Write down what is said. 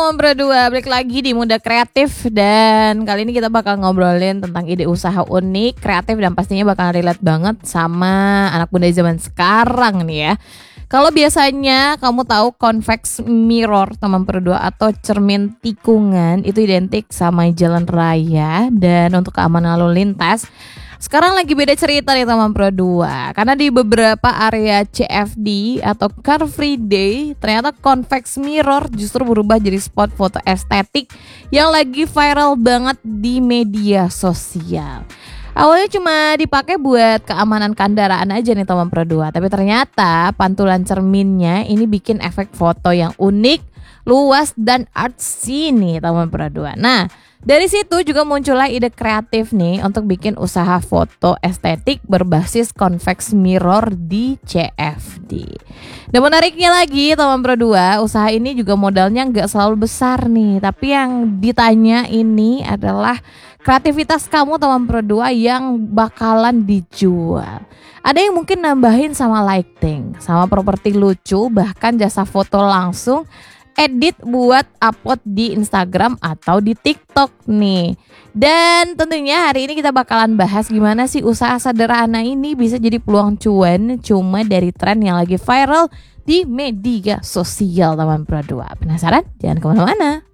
teman berdua, balik lagi di Muda Kreatif. Dan kali ini kita bakal ngobrolin tentang ide usaha unik, kreatif, dan pastinya bakal relate banget sama anak muda zaman sekarang nih ya. Kalau biasanya kamu tahu convex mirror teman berdua atau cermin tikungan itu identik sama jalan raya dan untuk keamanan lalu lintas. Sekarang lagi beda cerita nih teman berdua, karena di beberapa area CFD atau Car Free Day ternyata convex mirror justru berubah jadi spot foto estetik yang lagi viral banget di media sosial. Awalnya cuma dipakai buat keamanan kendaraan aja nih teman berdua, tapi ternyata pantulan cerminnya ini bikin efek foto yang unik, luas dan artsy nih teman berdua. Nah, dari situ juga muncullah ide kreatif nih untuk bikin usaha foto estetik berbasis convex mirror di CFD. Dan menariknya lagi teman berdua, usaha ini juga modalnya nggak selalu besar nih, tapi yang ditanya ini adalah kreativitas kamu teman berdua yang bakalan dijual. Ada yang mungkin nambahin sama lighting, sama properti lucu, bahkan jasa foto langsung edit buat upload di Instagram atau di TikTok nih. Dan tentunya hari ini kita bakalan bahas gimana sih usaha sederhana ini bisa jadi peluang cuan cuma dari tren yang lagi viral di media sosial teman berdua. Penasaran? Jangan kemana-mana.